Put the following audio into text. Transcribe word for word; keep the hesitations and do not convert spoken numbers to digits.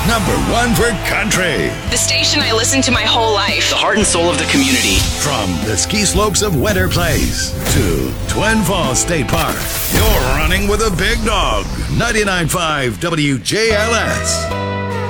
number one for country. The station I listened to my whole life. The heart and soul of the community. From the ski slopes of Winter Place to Twin Falls State Park, you're running with a big dog. ninety-nine point five W J L S.